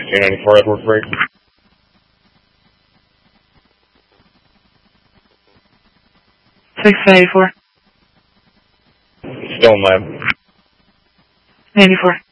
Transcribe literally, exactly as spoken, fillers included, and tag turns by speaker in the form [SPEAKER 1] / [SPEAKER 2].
[SPEAKER 1] sixteen ninety-four Edward Break.
[SPEAKER 2] six eighty-four.
[SPEAKER 1] Still in lab.
[SPEAKER 2] eighty-four.